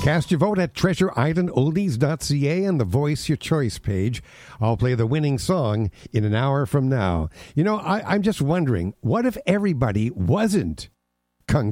Cast your vote at treasureislandoldies.ca and the Voice Your Choice page. I'll play the winning song in an hour from now. You know, I'm just wondering, what if everybody wasn't Kung